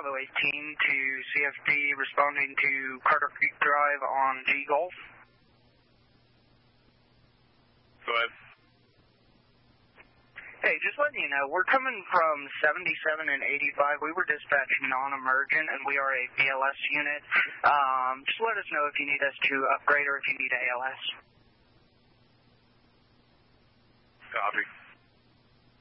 Bravo 18 to CFD responding to Carter Creek Drive on G Gulf. Go ahead. Hey, just letting you know, we're coming from 77 and 85. We were dispatched non-emergent, and we are a BLS unit. Just let us know if you need us to upgrade or if you need ALS. Copy.